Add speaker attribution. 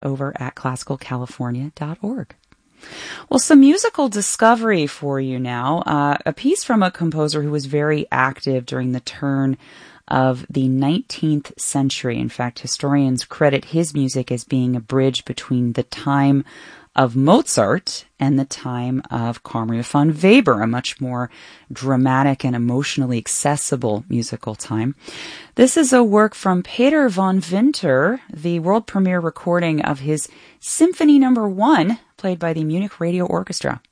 Speaker 1: over at classicalcalifornia.org. Well, some musical discovery for you now. A piece from a composer who was very active during the turn of the 19th century. In fact, historians credit his music as being a bridge between the time of Mozart and the time of Cornelia von Weber, a much more dramatic and emotionally accessible musical time. This is a work from Peter von Winter, the world premiere recording of his Symphony No. 1, played by the Munich Radio Orchestra.